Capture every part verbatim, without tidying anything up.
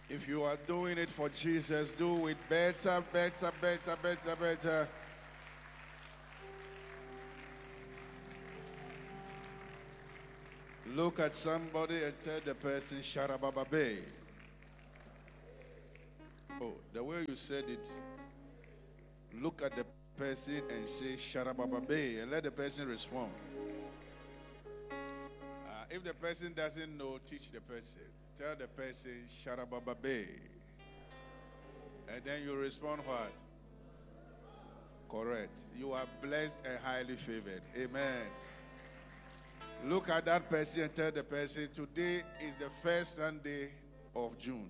If you are doing it for Jesus, do it better, better, better, better, better. Look at somebody and tell the person, Sharabababe. Oh, the way you said it, look at the person and say, Sharabababe, and let the person respond. Uh, if the person doesn't know, teach the person. Tell the person, Sharabababe. And then you respond what? Correct. You are blessed and highly favored. Amen. Look at that person and tell the person, today is the first Sunday of June.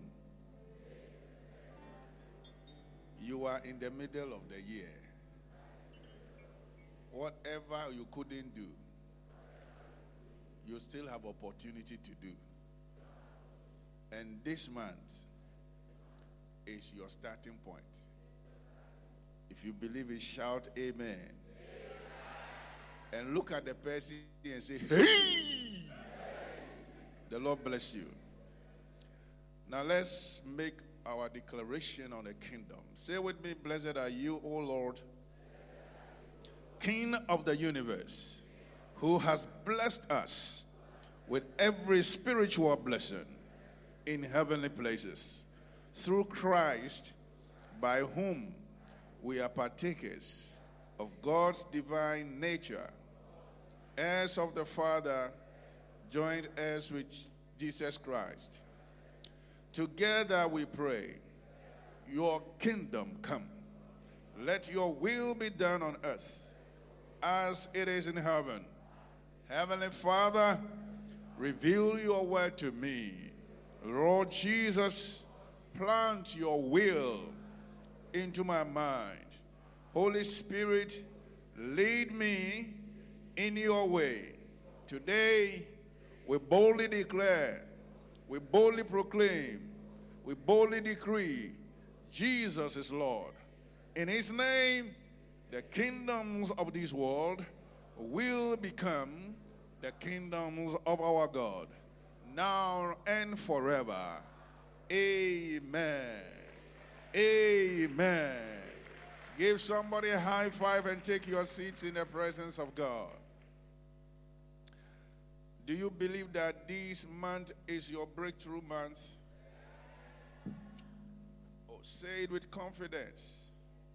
You are in the middle of the year. Whatever you couldn't do, you still have opportunity to do. And this month is your starting point. If you believe it, shout amen. Amen. And look at the person and say, hey! Amen. The Lord bless you. Now let's make our declaration on the kingdom. Say with me, blessed are you, O Lord, King of the universe, who has blessed us with every spiritual blessing in heavenly places, through Christ, by whom we are partakers of God's divine nature, heirs of the Father, joint heirs with Jesus Christ. Together we pray, your kingdom come. Let your will be done on earth as it is in heaven. Heavenly Father, reveal your word to me. Lord Jesus, plant your will into my mind. Holy Spirit, lead me in your way. Today, we boldly declare, we boldly proclaim, we boldly decree, Jesus is Lord. In his name, the kingdoms of this world will become the kingdoms of our God, now and forever. Amen. Amen. Give somebody a high five and take your seats in the presence of God. Do you believe that this month is your breakthrough month? Oh, say it with confidence.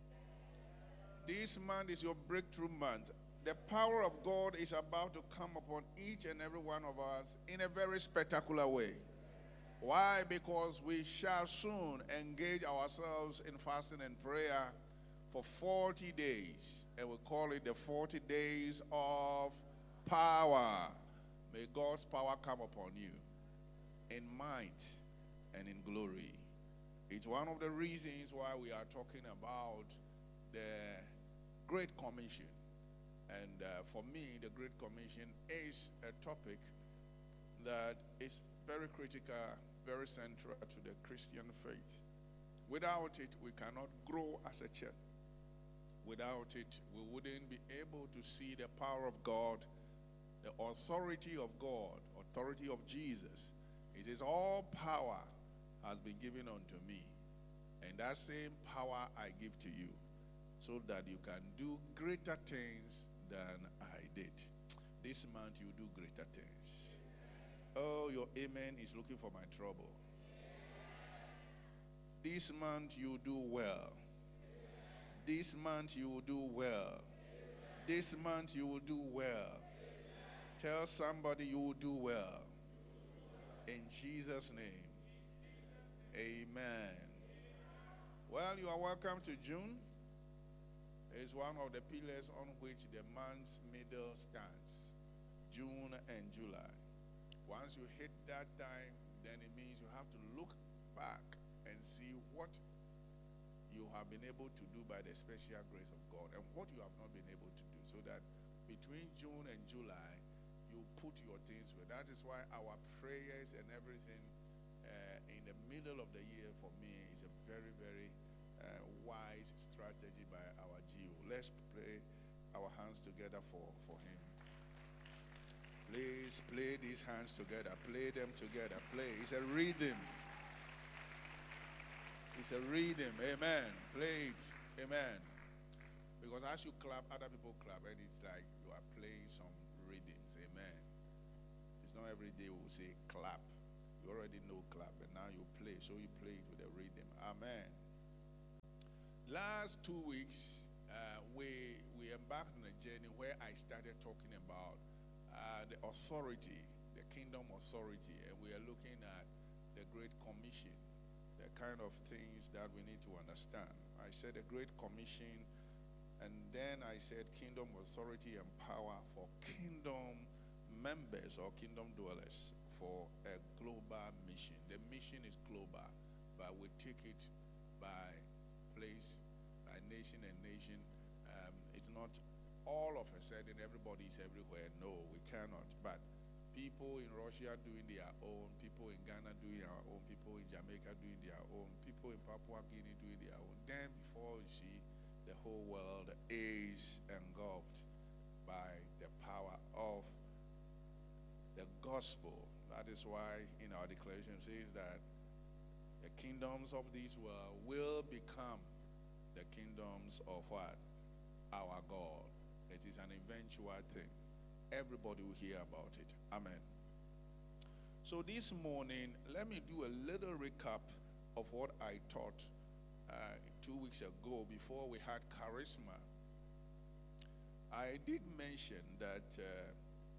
This month is your breakthrough month. The power of God is about to come upon each and every one of us in a very spectacular way. Why? Because we shall soon engage ourselves in fasting and prayer for forty days. And we call it the forty days of power. May God's power come upon you in might and in glory. It's one of the reasons why we are talking about the Great Commission. And uh, for me, the Great Commission is a topic that is very critical, very central to the Christian faith. Without it, we cannot grow as a church. Without it, we wouldn't be able to see the power of God, the authority of God, authority of Jesus. It says, all power has been given unto me, and that same power I give to you, so that you can do greater things than I did. This month you do greater things. Oh, your amen is looking for my trouble. This month you do well. This month you will do well. This month you will do well. Tell somebody you will do well. In Jesus' name. Amen. Well, you are welcome to June. It's one of the pillars on which the month's middle stands. June and July. Once you hit that time, then it means you have to look back and see what you have been able to do by the special grace of God and what you have not been able to do, so that between June and July, you put your things with. That is why our prayers and everything uh, in the middle of the year for me is a very, very uh, wise strategy by our G O. Let's play our hands together for, for him. Please play these hands together. Play them together. Play. It's a rhythm. It's a rhythm. Amen. Play it. Amen. Because as you clap, other people clap, and it's like you are playing some rhythms. Amen. It's not every day we will say clap. You already know clap, and now you play. So you play it with a rhythm. Amen. Last two weeks, uh, we we embarked on a journey where I started talking about uh, the authority, the kingdom authority, and we are looking at the Great Commission, the kind of things that we need to understand. I said the Great Commission, and then I said kingdom authority and power for kingdom members or kingdom dwellers for a global mission. The mission is global, but we take it by place, by nation and nation. Um, it's not all of a sudden everybody is everywhere. No, we cannot. But people in Russia doing their own, people in Ghana doing their own, people in Jamaica doing their own, people in Papua Guinea doing their own. Then before you see, the whole world is engulfed by the power of the gospel. That is why in our declaration it says that the kingdoms of this world will become the kingdoms of what? Our God. It is an eventual thing. Everybody will hear about it. Amen. So this morning, let me do a little recap of what I taught uh, two weeks ago before we had charisma. I did mention that uh,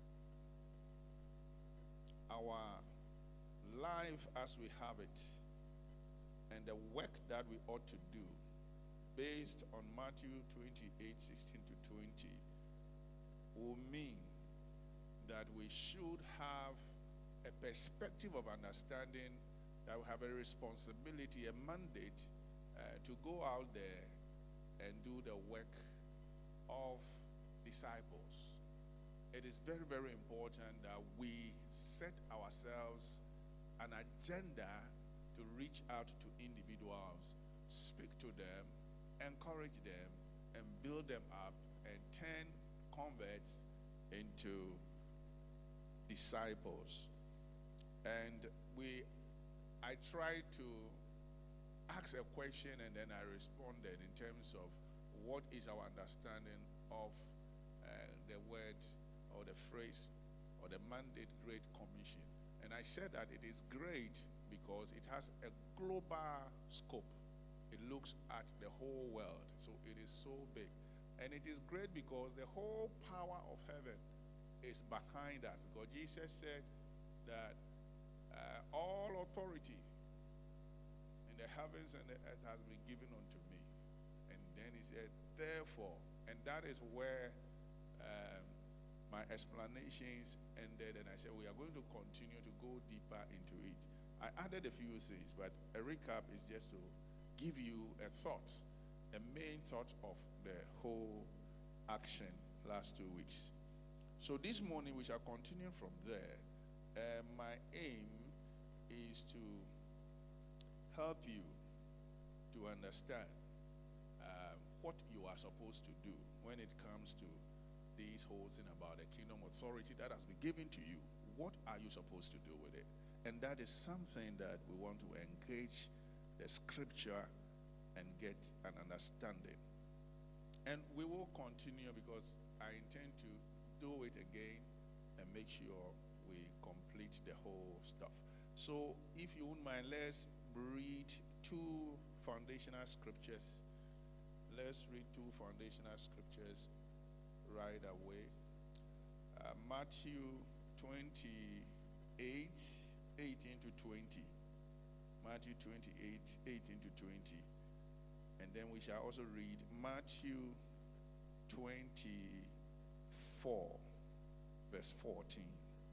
our life as we have it and the work that we ought to do based on Matthew twenty-eight, sixteen to twenty will mean that we should have a perspective of understanding that we have a responsibility, a mandate uh, to go out there and do the work of disciples. It is very, very important that we set ourselves an agenda to reach out to individuals, speak to them, encourage them, and build them up, and turn converts into disciples. And we, I tried to ask a question, and then I responded in terms of what is our understanding of uh, the word or the phrase or the mandate Great Commission. And I said that it is great because it has a global scope. It looks at the whole world. So it is so big. And it is great because the whole power of heaven is behind us. Because Jesus said that uh, all authority in the heavens and the earth has been given unto me. And then he said, therefore, and that is where um, my explanations ended, and I said we are going to continue to go deeper into it. I added a few things, but a recap is just to give you a thought, a main thought of the whole action last two weeks. So this morning we shall continue from there. Uh, my aim is to help you to understand uh, what you are supposed to do when it comes to this whole thing about the kingdom authority that has been given to you. What are you supposed to do with it? And that is something that we want to engage the scripture and get an understanding. And we will continue because I intend to do it again and make sure we complete the whole stuff. So if you wouldn't mind, let's read two foundational scriptures. Let's read two foundational scriptures right away. Uh, Matthew twenty-eight, eighteen to twenty. Matthew twenty-eight, eighteen to twenty. And then we shall also read Matthew twenty-four, verse fourteen,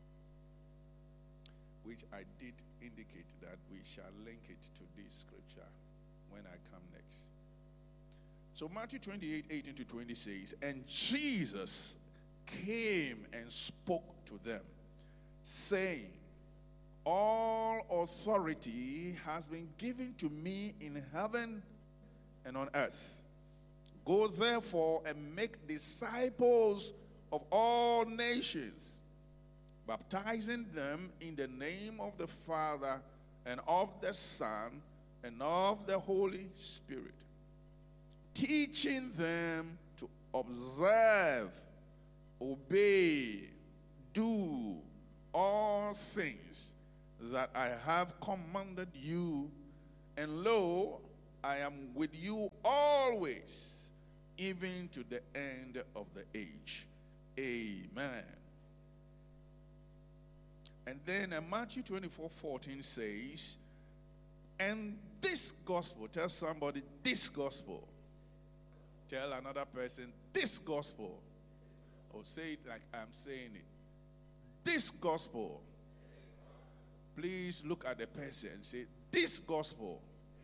which I did indicate that we shall link it to this scripture when I come next. So Matthew twenty-eight, eighteen to twenty says, and Jesus came and spoke to them, saying, all authority has been given to me in heaven and on earth. Go therefore and make disciples of all nations, baptizing them in the name of the Father and of the Son and of the Holy Spirit, teaching them to observe, obey, do all things that I have commanded you, and lo, I am with you always, even to the end of the age. Amen. And then uh, Matthew twenty-four fourteen says, and this gospel, tell somebody, this gospel. Tell another person, this gospel. Or say it like I'm saying it. This gospel. Please look at the person and say, this gospel.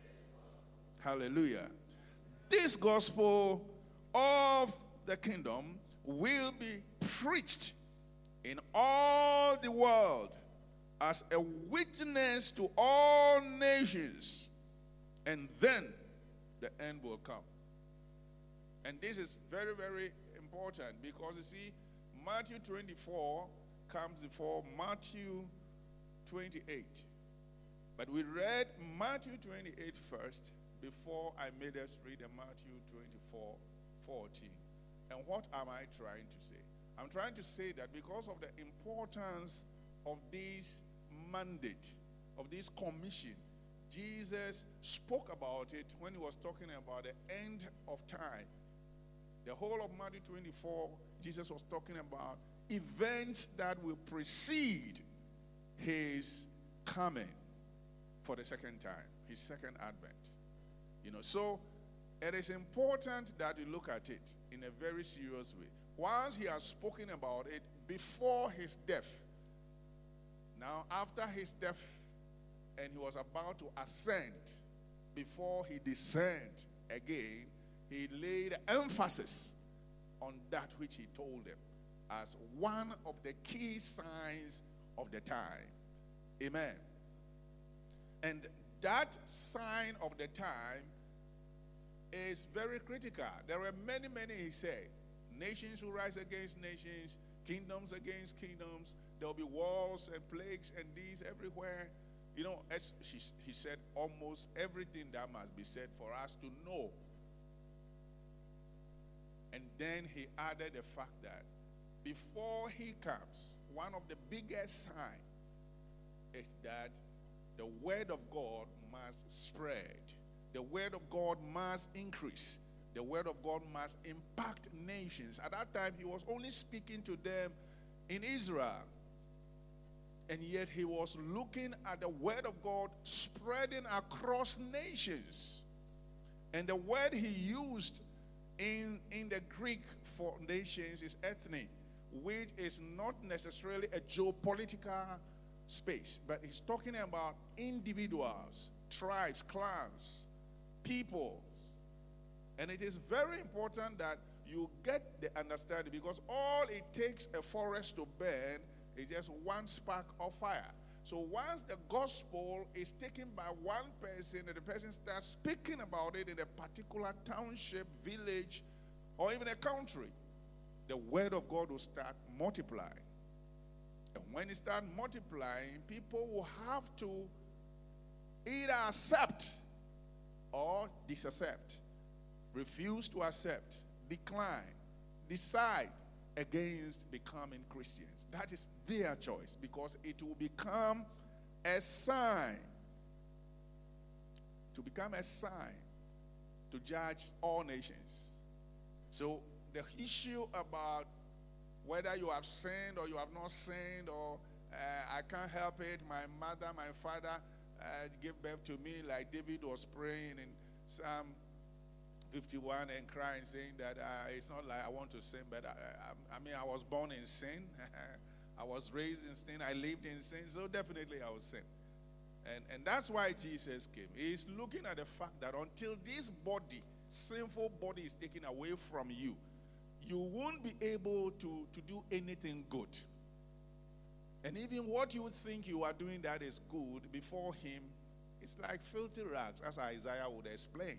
Hallelujah. This gospel of the kingdom will be preached in all the world as a witness to all nations, and then the end will come. And this is very, very important because you see, Matthew twenty-four comes before Matthew twenty-eight. But we read Matthew twenty-eight first before I made us read Matthew twenty-four fourteen. And what am I trying to say? I'm trying to say that because of the importance of this mandate, of this commission, Jesus spoke about it when he was talking about the end of time. The whole of Matthew twenty-four, Jesus was talking about events that will precede his coming for the second time, his second advent. You know, so it is important that you look at it in a very serious way. Once he has spoken about it before his death, now after his death, and he was about to ascend, before he descend again, he laid emphasis on that which he told them as one of the key signs of the time. Amen. And that sign of the time is very critical. There are many, many, he said. Nations will rise against nations, kingdoms against kingdoms. There will be wars and plagues and these everywhere. You know, as she, he said, almost everything that must be said for us to know. And then he added the fact that before he comes, one of the biggest signs is that the word of God must spread. The word of God must increase. The word of God must impact nations. At that time, he was only speaking to them in Israel. And yet he was looking at the word of God spreading across nations. And the word he used in, in the Greek for nations is ethne, which is not necessarily a geopolitical space, but he's talking about individuals, tribes, clans, peoples. And it is very important that you get the understanding, because all it takes a forest to burn is just one spark of fire. So once the gospel is taken by one person and the person starts speaking about it in a particular township, village, or even a country, the word of God will start multiplying. And when it starts multiplying, people will have to either accept or disaccept, refuse to accept, decline, decide against becoming Christians. That is their choice, because it will become a sign, to become a sign to judge all nations. So the issue about whether you have sinned or you have not sinned, or uh, I can't help it, my mother, my father uh, gave birth to me, like David was praying in Psalm fifty-one and crying, saying that uh, it's not like I want to sin, but I, I, I mean, I was born in sin. I was raised in sin. I lived in sin. So definitely I was sin. And, and that's why Jesus came. He's looking at the fact that until this body, sinful body, is taken away from you, you won't be able to, to do anything good. And even what you think you are doing that is good before him, it's like filthy rags, as Isaiah would explain.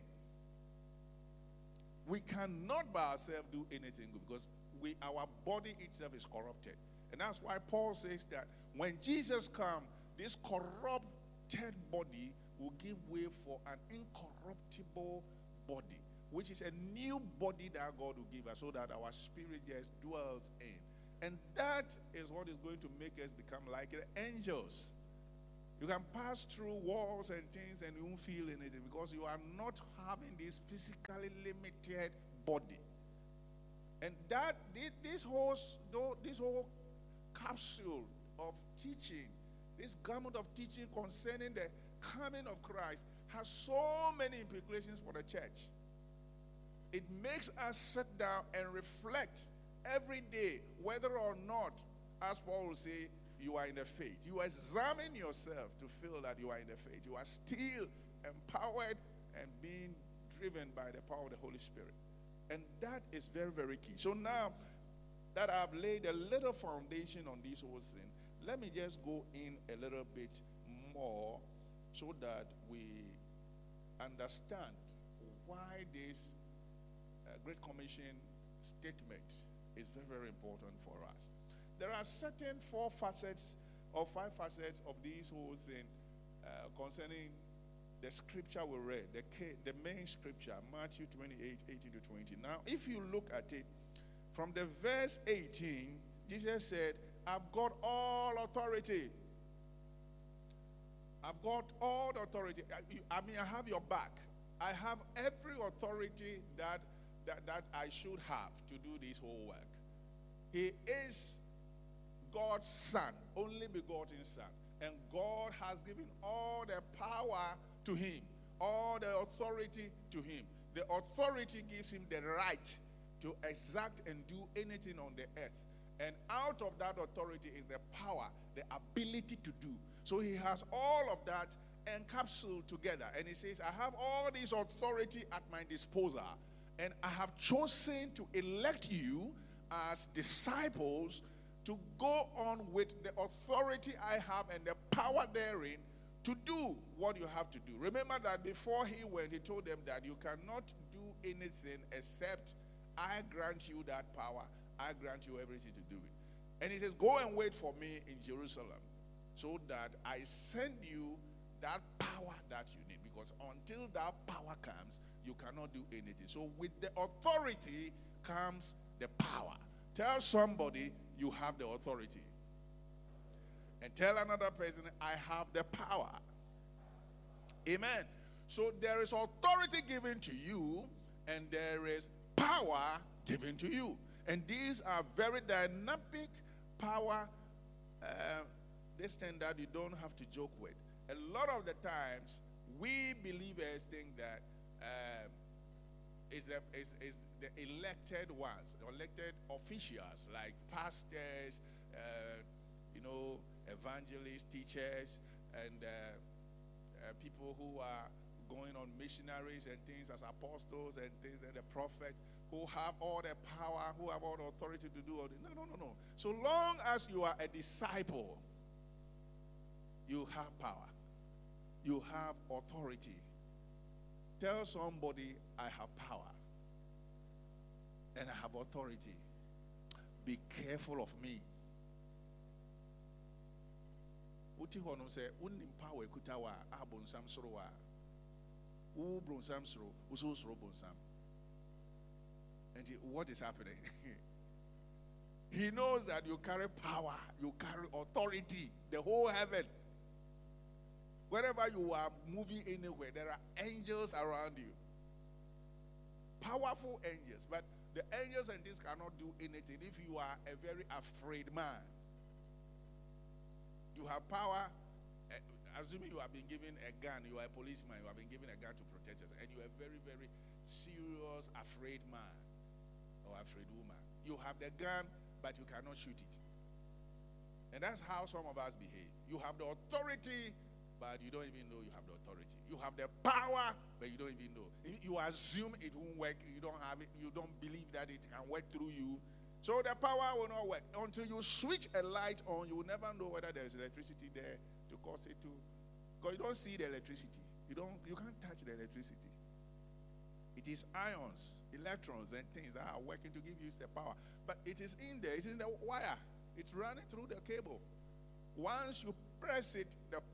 We cannot by ourselves do anything good, because we, our body itself is corrupted. And that's why Paul says that when Jesus comes, this corrupt corrupted body will give way for an incorruptible body, which is a new body that God will give us so that our spirit just dwells in. And that is what is going to make us become like the angels. You can pass through walls and things and you won't feel anything because you are not having this physically limited body. And that this whole this whole capsule of teaching, this garment of teaching concerning the coming of Christ has so many implications for the church. It makes us sit down and reflect every day whether or not, as Paul will say, you are in the faith. You examine yourself to feel that you are in the faith. You are still empowered and being driven by the power of the Holy Spirit. And that is very, very key. So now that I've laid a little foundation on this whole thing, let me just go in a little bit more so that we understand why this uh, Great Commission statement is very, very important for us. There are certain four facets or five facets of this whole thing uh, concerning the scripture we read, the, the main scripture, Matthew twenty-eight, eighteen to twenty. Now, if you look at it, from the verse eighteen, Jesus said, I've got all authority. I've got all the authority. I, I mean, I have your back. I have every authority that, that, that I should have to do this whole work. He is God's Son, only begotten Son. And God has given all the power to him, all the authority to him. The authority gives him the right to exact and do anything on the earth. And out of that authority is the power, the ability to do. So he has all of that encapsulated together. And he says, I have all this authority at my disposal. And I have chosen to elect you as disciples to go on with the authority I have and the power therein to do what you have to do. Remember that before he went, he told them that you cannot do anything except I grant you that power. I grant you everything to do it. And he says, go and wait for me in Jerusalem so that I send you that power that you need. Because until that power comes, you cannot do anything. So with the authority comes the power. Tell somebody you have the authority. And tell another person, I have the power. Amen. So there is authority given to you, and there is power given to you. And these are very dynamic power, uh, this thing that you don't have to joke with. A lot of the times, we believers think that um, is the, is, is the elected ones, the elected officials like pastors, uh, you know, evangelists, teachers, and uh, uh, people who are going on missionaries and things as apostles and things, and the prophets who have all the power, who have all the authority to do all this. No, no, no, no. So long as you are a disciple, you have power. You have authority. Tell somebody, I have power. And I have authority. Be careful of me. Uti hono se unim power kutawa abonsam sorowa. U bronsam soro, uso soro bonsam. And he, what is happening? He knows that you carry power, you carry authority, the whole heaven. Wherever you are moving anywhere, there are angels around you. Powerful angels. But the angels and this cannot do anything if you are a very afraid man. You have power, uh, assuming you have been given a gun, you are a policeman, you have been given a gun to protect yourself, and you are a very, very serious, afraid man or afraid woman. You have the gun, but you cannot shoot it. And that's how some of us behave. You have the authority, but you don't even know you have the authority. You have the power, but you don't even know. You assume it won't work. You don't have it. You don't believe that it can work through you. So the power will not work. Until you switch a light on, you will never know whether there is electricity there to cause it to. Because you don't see the electricity. You don't. You can't touch the electricity. It is ions, electrons, and things that are working to give you the power. But it is in there. It's in the wire. It's running through the cable. Once you press it, the power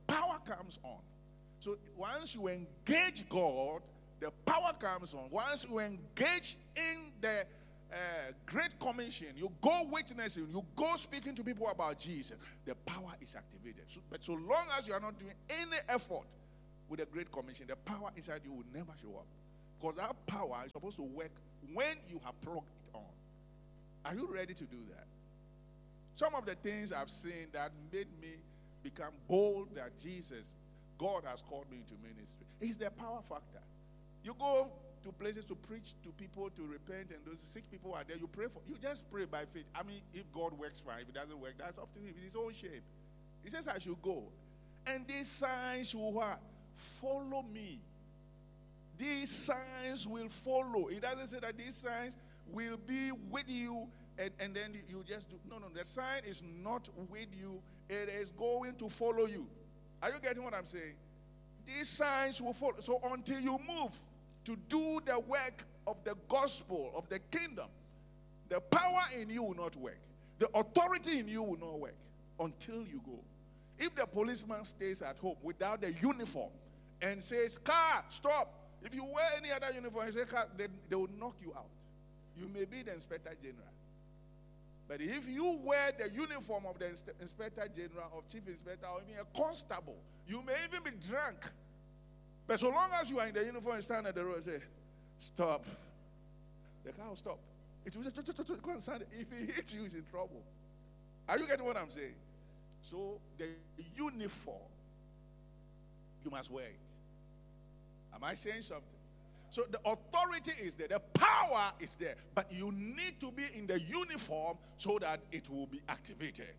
comes on. So once you engage God, the power comes on. Once you engage in the uh, Great Commission, you go witnessing, you go speaking to people about Jesus, the power is activated. So, but so long as you are not doing any effort with the Great Commission, the power inside you will never show up. Because that power is supposed to work when you have plugged it on. Are you ready to do that? Some of the things I've seen that made me become bold that Jesus, God has called me into ministry, is the power factor. You go to places to preach to people to repent, and those sick people are there. You pray for, you just pray by faith. I mean, if God works fine, if it doesn't work, that's up to him. It's his own shape. He says I should go. And these signs will what? Follow me. These signs will follow. It doesn't say that these signs will be with you and, and then you just do. No, no, the sign is not with you. It is going to follow you. Are you getting what I'm saying? These signs will follow. So until you move to do the work of the gospel, of the kingdom, the power in you will not work. The authority in you will not work until you go. If the policeman stays at home without the uniform and says, car, stop. If you wear any other uniform and say, car, they, they will knock you out. You may be the inspector general. But if you wear the uniform of the inspector general, of chief inspector, or even a constable, you may even be drunk. But so long as you are in the uniform and stand at the road and say, stop, the car will stop. It will just go and stand. If he hits you, he's in trouble. Are you getting what I'm saying? So the uniform, you must wear it. Am I saying something? So the authority is there, the power is there, but you need to be in the uniform so that it will be activated.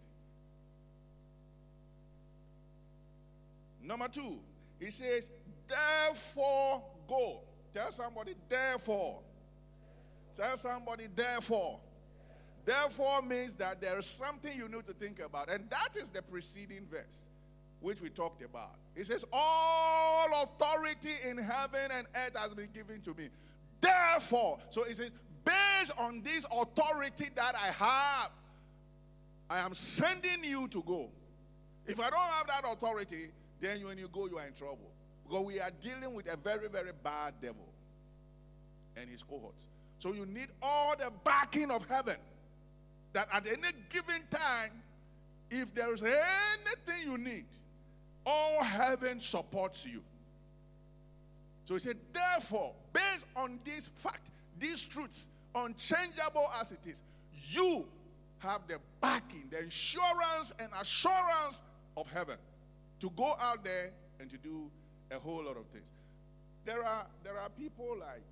Number two, he says, therefore go. Tell somebody, therefore. Tell somebody, therefore. Therefore means that there is something you need to think about, and that is the preceding verse, which we talked about. It says, all authority in heaven and earth has been given to me. Therefore, so it says, based on this authority that I have, I am sending you to go. If I don't have that authority, then when you go, you are in trouble. Because we are dealing with a very, very bad devil and his cohorts. So you need all the backing of heaven, that at any given time, if there is anything you need, all heaven supports you. So he said, therefore, based on this fact, this truth, unchangeable as it is, you have the backing, the insurance and assurance of heaven to go out there and to do a whole lot of things. There are, there are people like,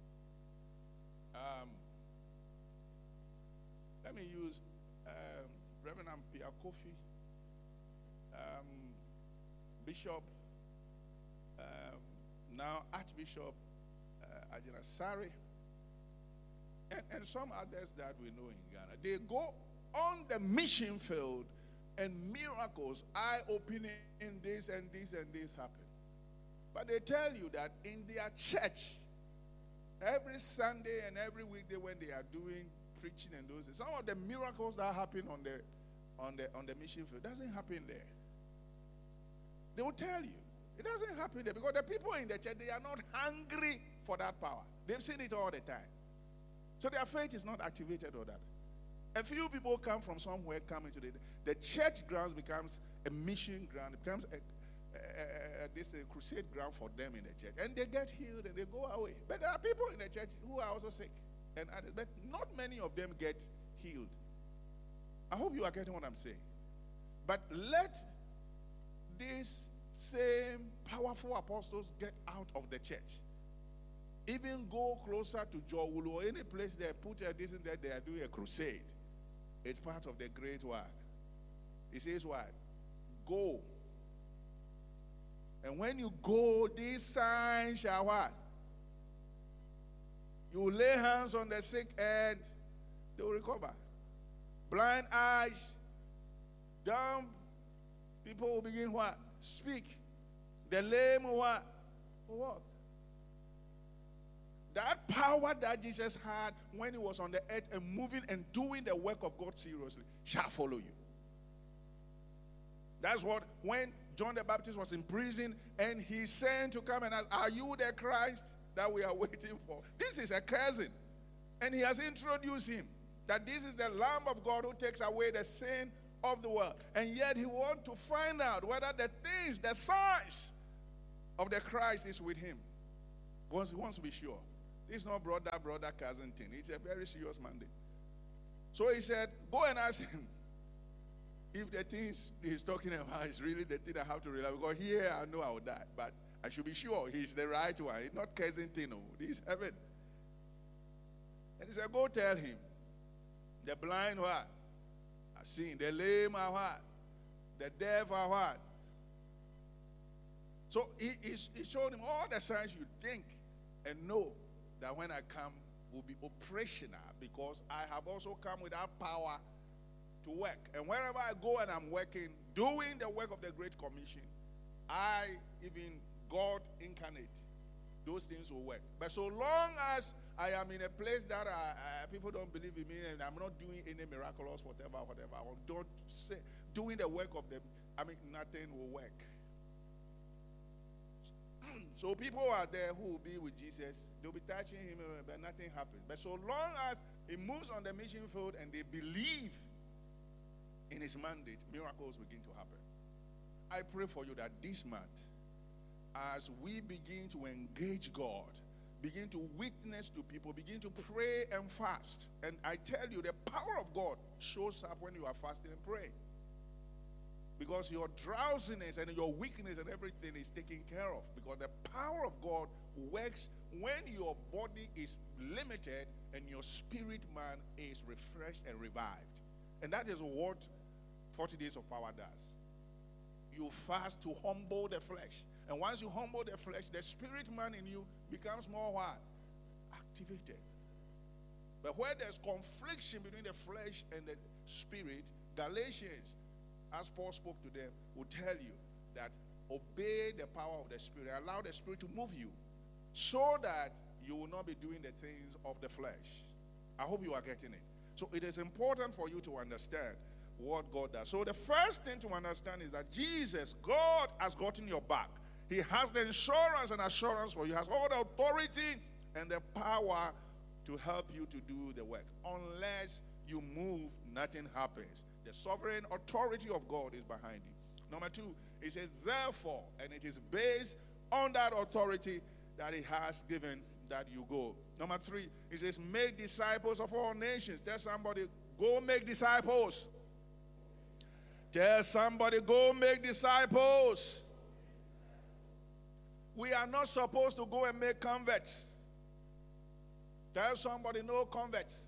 um, let me use um, Reverend Pia Kofi, um, Bishop, um, now Archbishop uh, Ajina Sari, and, and some others that we know in Ghana. They go on the mission field and miracles, eye-opening, in this and this and this happen. But they tell you that in their church, every Sunday and every weekday when they are doing preaching and those things, some of the miracles that happen on the on the on the mission field doesn't happen there. They will tell you it doesn't happen there because the people in the church, they are not hungry for that power. They've seen it all the time, so their faith is not activated or that. A few people come from somewhere, come into the the church grounds becomes a mission ground. It becomes a Uh, uh, this a crusade ground for them in the church, and they get healed and they go away. But there are people in the church who are also sick, and others, but not many of them get healed. I hope you are getting what I'm saying. But let these same powerful apostles get out of the church. Even go closer to Jowulu or any place they put a this and that, they are doing a crusade. It's part of the great work. He says what? Go. And when you go, these signs shall what? You lay hands on the sick and they will recover. Blind eyes, dumb people will begin what? Speak. The lame will what? Will walk. That power that Jesus had when he was on the earth and moving and doing the work of God seriously shall follow you. That's what, when John the Baptist was in prison, and he sent to come and ask, are you the Christ that we are waiting for? This is a cousin. And he has introduced him, that this is the Lamb of God who takes away the sin of the world. And yet he wants to find out whether the things, the signs of the Christ is with him. Because he wants to be sure. This is not brother, brother, cousin thing. It's a very serious mandate. So he said, go and ask him if the things he's talking about is really the thing I have to realize. Because here I know I will die. But I should be sure he's the right one. It's not cousin thing. No. This is heaven. And he said, go tell him. The blind what? Are seeing. The lame are what? The deaf are what? So he, he, he showed him all the signs you think and know that when I come will be operational, because I have also come without power to work. And wherever I go and I'm working, doing the work of the Great Commission, I, even God incarnate, those things will work. But so long as I am in a place that I, I, people don't believe in me and I'm not doing any miraculous whatever, whatever, or don't say, doing the work of them, I mean, nothing will work. So people are there who will be with Jesus. They'll be touching him, but nothing happens. But so long as he moves on the mission field and they believe in his mandate, miracles begin to happen. I pray for you that this month, as we begin to engage God, begin to witness to people, begin to pray and fast. And I tell you, the power of God shows up when you are fasting and praying. Because your drowsiness and your weakness and everything is taken care of. Because the power of God works when your body is limited and your spirit man is refreshed and revived. And that is what forty days of power does. You fast to humble the flesh. And once you humble the flesh, the spirit man in you becomes more what? Activated. But where there's confliction between the flesh and the spirit, Galatians, as Paul spoke to them, will tell you that obey the power of the Spirit. Allow the Spirit to move you so that you will not be doing the things of the flesh. I hope you are getting it. So it is important for you to understand what God does. So the first thing to understand is that Jesus, God, has gotten your back. He has the insurance and assurance for you. He has all the authority and the power to help you to do the work. Unless you move, nothing happens. The sovereign authority of God is behind you. Number two, it says, therefore, and it is based on that authority that he has given that you go. Number three, it says, make disciples of all nations. Tell somebody, go make disciples. Tell somebody, go make disciples. We are not supposed to go and make converts. Tell somebody, no converts.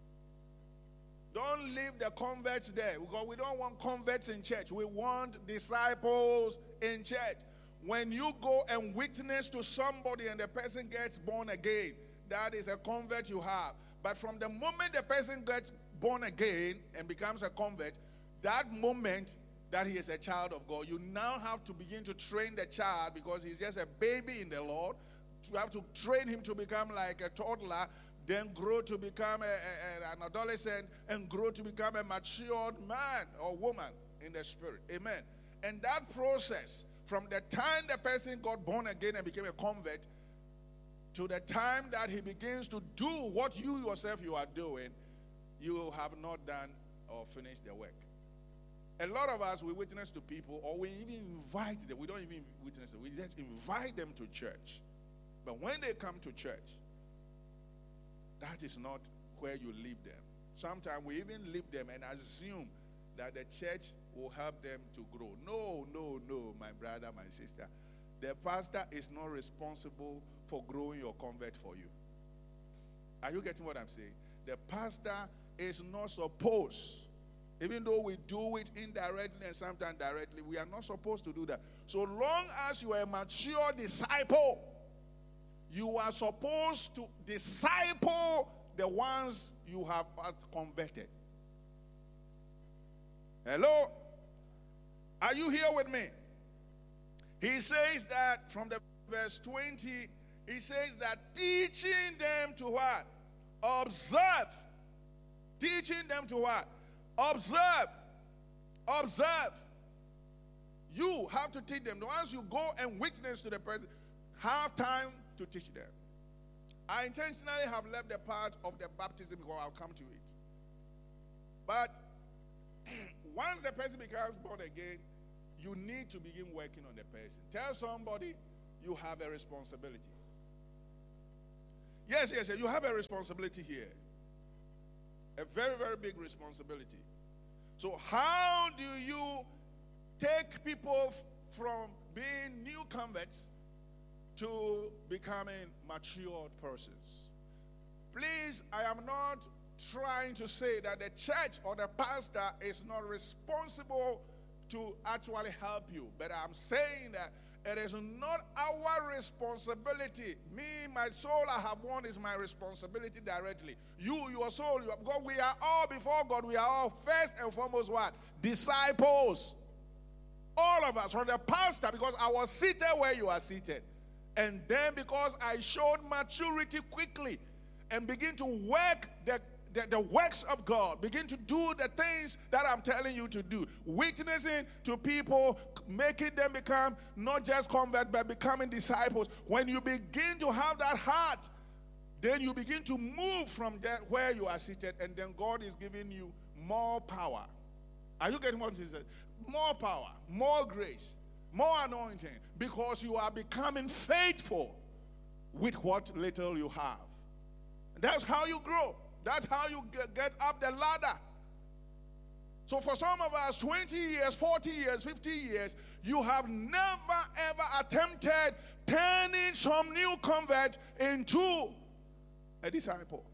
Don't leave the converts there, because we don't want converts in church. We want disciples in church. When you go and witness to somebody and the person gets born again, that is a convert you have. But from the moment the person gets born again and becomes a convert, that moment that he is a child of God, you now have to begin to train the child, because he's just a baby in the Lord. You have to train him to become like a toddler, then grow to become a, a, an adolescent, and grow to become a matured man or woman in the spirit. Amen. And that process, from the time the person got born again and became a convert, to the time that he begins to do what you yourself you are doing, you have not done or finished the work. A lot of us, we witness to people, or we even invite them. We don't even witness them. We just invite them to church. But when they come to church, that is not where you leave them. Sometimes we even leave them and assume that the church will help them to grow. No, no, no, my brother, my sister. The pastor is not responsible for growing your convert for you. Are you getting what I'm saying? The pastor is not supposed, even though we do it indirectly and sometimes directly, we are not supposed to do that. So long as you are a mature disciple, you are supposed to disciple the ones you have converted. Hello? Are you here with me? He says that from the verse twenty, he says that teaching them to what? Observe. Teaching them to what? Observe. Observe. You have to teach them. Once you go and witness to the person, have time to teach them. I intentionally have left the part of the baptism because I'll come to it. But once the person becomes born again, you need to begin working on the person. Tell somebody you have a responsibility. Yes, yes, yes, you have a responsibility here. A very, very big responsibility. So how do you take people f- from being new converts to becoming matured persons? Please, I am not trying to say that the church or the pastor is not responsible to actually help you, but I'm saying that it is not our responsibility. Me, my soul I have won is my responsibility directly. You, your soul, you, God, we are all before God. We are all first and foremost what? Disciples. All of us, from the pastor, because I was seated where you are seated. And then because I showed maturity quickly and begin to work the The, the works of God, begin to do the things that I'm telling you to do, witnessing to people, making them become not just converts but becoming disciples. When you begin to have that heart, then you begin to move from there where you are seated, and then God is giving you more power. Are you getting what he said? More power, more grace, more anointing, because you are becoming faithful with what little you have. That's how you grow. That's how you get up the ladder. So for some of us, twenty years, forty years, fifty years, you have never ever attempted turning some new convert into a disciple.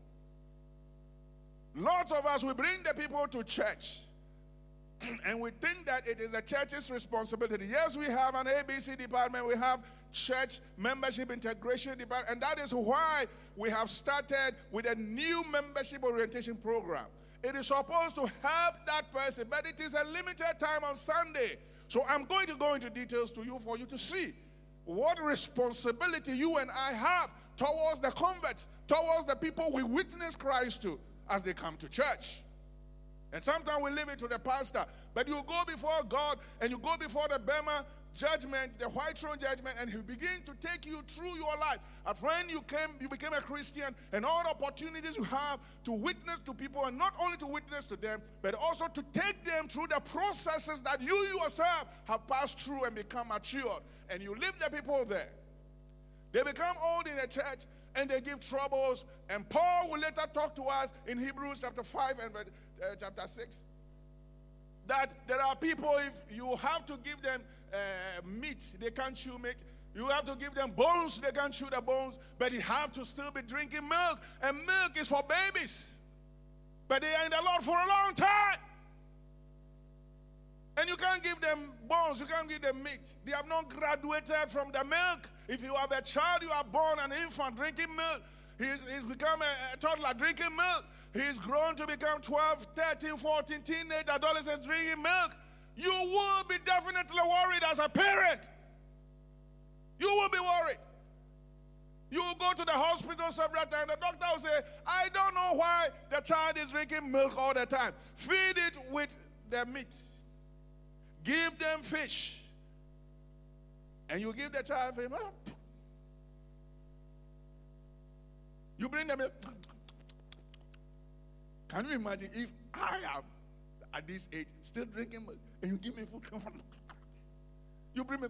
Lots of us, we bring the people to church and we think that it is the church's responsibility. Yes, we have an A B C department, we have church membership integration department, and that is why we have started with a new membership orientation program. It is supposed to help that person, but it is a limited time on Sunday. So I'm going to go into details to you for you to see what responsibility you and I have towards the converts, towards the people we witness Christ to as they come to church. And sometimes we leave it to the pastor, but you go before God and you go before the Bema judgment, the white throne judgment, and he begin to take you through your life. A friend, you came, you became a Christian, and all the opportunities you have to witness to people, and not only to witness to them, but also to take them through the processes that you yourself have passed through and become matured. And you leave the people there. They become old in the church, and they give troubles. And Paul will later talk to us in Hebrews chapter five and uh, chapter six. That there are people, if you have to give them uh, meat, they can't chew meat. You have to give them bones, they can't chew the bones. But you have to still be drinking milk. And milk is for babies. But they are in the Lord for a long time. And you can't give them bones, you can't give them meat. They have not graduated from the milk. If you have a child, you are born an infant drinking milk. He's, he's become a, a toddler drinking milk. He's grown to become twelve, thirteen, fourteen, teenage adolescents drinking milk. You will be definitely worried as a parent. You will be worried. You will go to the hospital several times. The doctor will say, I don't know why the child is drinking milk all the time. Feed it with the meat. Give them fish. And you give the child fish. You bring them milk. Can you imagine if I am at this age still drinking milk and you give me food? You bring me.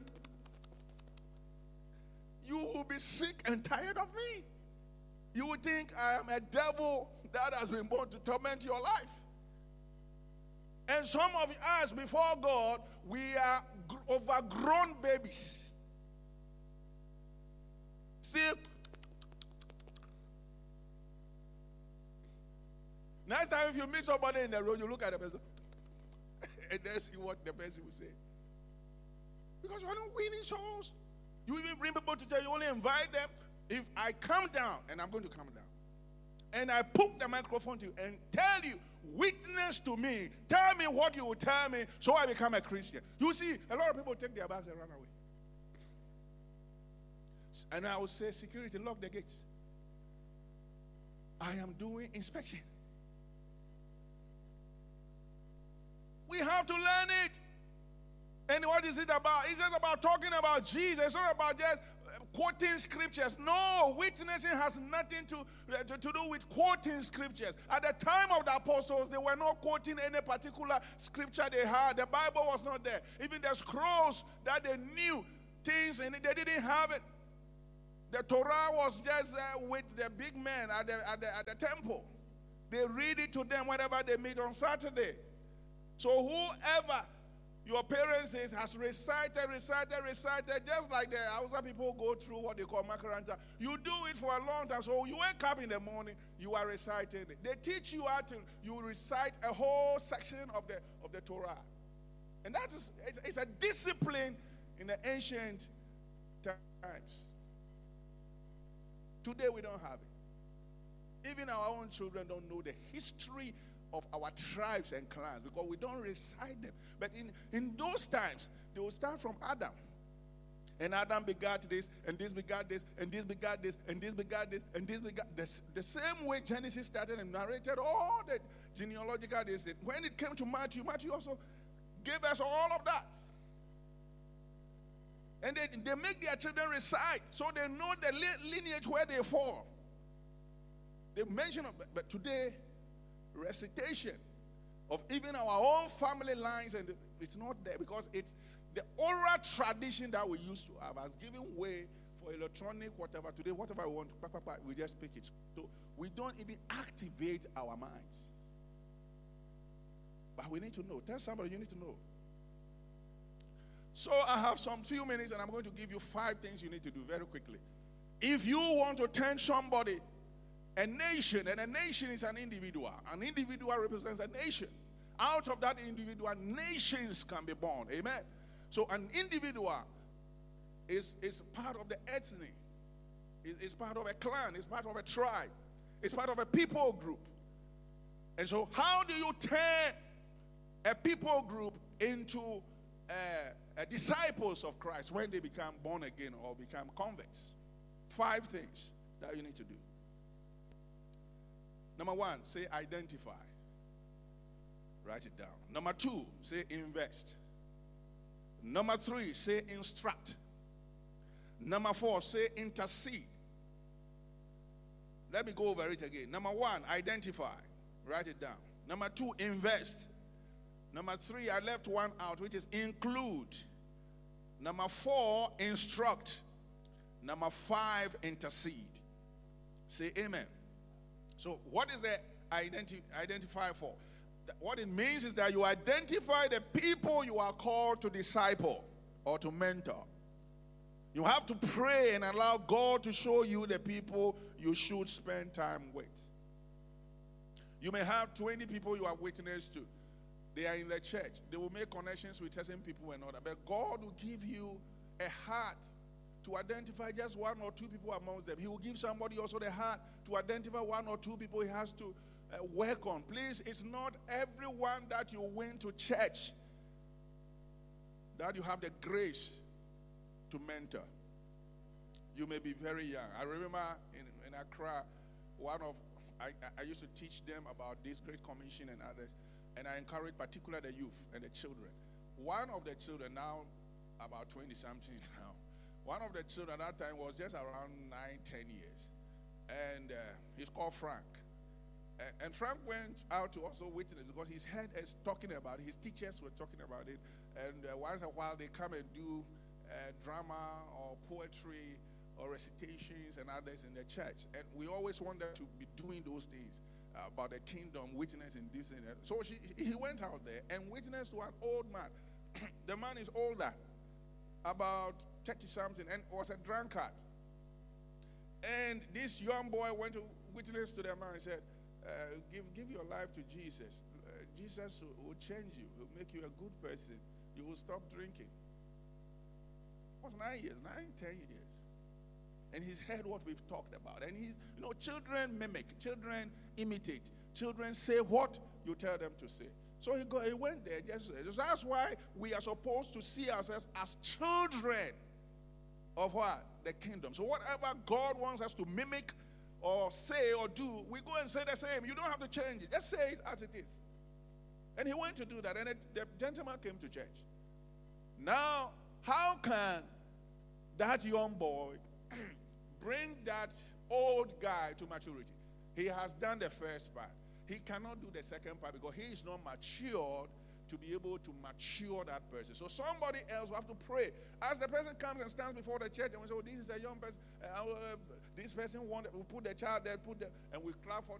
You will be sick and tired of me. You will think I am a devil that has been born to torment your life. And some of us before God, we are overgrown babies. Still, next time if you meet somebody in the road, you look at the person and then see what the person will say. Because you're not winning souls. You even bring people to tell you, only invite them. If I come down, and I'm going to come down, and I put the microphone to you and tell you, witness to me, tell me what you will tell me so I become a Christian. You see, a lot of people take their bags and run away. And I will say, security, lock the gates. I am doing inspection. We have to learn it. And And what is it about? It's just about talking about Jesus. It's not about just quoting scriptures. No, witnessing has nothing to, to, to do with quoting scriptures. At the time of the apostles, they were not quoting any particular scripture they had. The Bible was not there. Even the scrolls that they knew things in it, they didn't have it. The Torah was just uh, with the big men at the, at, the, at the temple. They read it to them whenever they meet on Saturday. So whoever your parents is, has recited, recited, recited, just like the Hausa people go through what they call makaranta. You do it for a long time. So you wake up in the morning, you are reciting it. They teach you how to, you recite a whole section of the, of the Torah. And that is, it's, it's a discipline in the ancient times. Today we don't have it. Even our own children don't know the history of our tribes and clans because we don't recite them. But in, in those times, they will start from Adam. And Adam begat this, and this begat this, and this begat this, and this begat this, and this begat this. The same way Genesis started and narrated all the genealogical this. When it came to Matthew, Matthew also gave us all of that. And they, they make their children recite so they know the lineage where they fall. They mention it, but, but today, recitation of even our own family lines, and it's not there because it's the oral tradition that we used to have has given way for electronic whatever. Today, whatever we want, we just speak it. So we don't even activate our minds. But we need to know. Tell somebody you need to know. So I have some few minutes and I'm going to give you five things you need to do very quickly. If you want to turn somebody, a nation, and a nation is an individual. An individual represents a nation. Out of that individual, nations can be born. Amen. So an individual is, is part of the ethnic. Is, is part of a clan. Is part of a tribe. It's part of a people group. And so how do you turn a people group into uh, uh, disciples of Christ when they become born again or become converts? Five things that you need to do. Number one, say identify. Write it down. Number two, say invest. Number three, say instruct. Number four, say intercede. Let me go over it again. Number one, identify. Write it down. Number two, invest. Number three, I left one out, which is include. Number four, instruct. Number five, intercede. Say amen. So what is the identi- identify for? What it means is that you identify the people you are called to disciple or to mentor. You have to pray and allow God to show you the people you should spend time with. You may have twenty people you are witness to. They are in the church. They will make connections with certain people and all that. But God will give you a heart to identify just one or two people amongst them. He will give somebody also the heart to identify one or two people he has to uh, work on. Please, it's not everyone that you win to church that you have the grace to mentor. You may be very young. I remember in, in Accra, one of I, I used to teach them about this Great Commission and others, and I encourage particularly the youth and the children. One of the children, now about twenty-something now, one of the children at that time was just around nine, ten years. And uh, he's called Frank. And, and Frank went out to also witness because his head is talking about it. His teachers were talking about it. And uh, once in a while they come and do uh, drama or poetry or recitations and others in the church. And we always want them to be doing those things uh, about the kingdom, witnessing this and that. So she, he went out there and witnessed to an old man. The man is older, about thirty-something, and was a drunkard. And this young boy went to witness to the man and said, uh, give, give your life to Jesus. Uh, Jesus will, will change you. Will make you a good person. You will stop drinking. It was nine years, nine, ten years. And he's heard what we've talked about. And he's, you know, children mimic, children imitate, children say what you tell them to say. So he, go, he went there. Just, that's why we are supposed to see ourselves as children of what? The kingdom. So whatever God wants us to mimic or say or do, we go and say the same. You don't have to change it. Just say it as it is. And he went to do that. And it, the gentleman came to church. Now, how can that young boy bring that old guy to maturity? He has done the first part. He cannot do the second part because he is not matured to be able to mature that person. So somebody else will have to pray. As the person comes and stands before the church and we say, oh, this is a young person. Uh, uh, this person wanted, we put the child there, put the, and we clap for